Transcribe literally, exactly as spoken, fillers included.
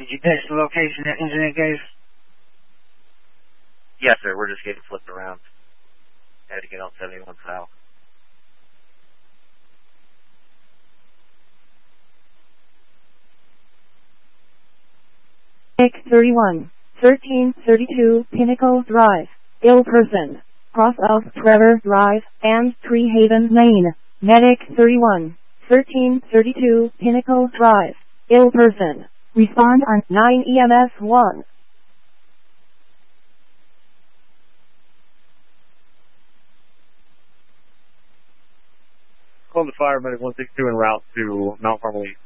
Did you pitch the location that incident gave? Yes, sir. We're just getting flipped around. Had to get on seventy-one south. X thirty-one, thirteen thirty-two Pinnacle Drive, ill person, cross of Trevor Drive and Tree Haven Lane. Medic thirty-one, thirteen thirty-two Pinnacle Drive, ill person. Respond on nine E M S one. Call the fire medic one six two en route to Mount Carmel East.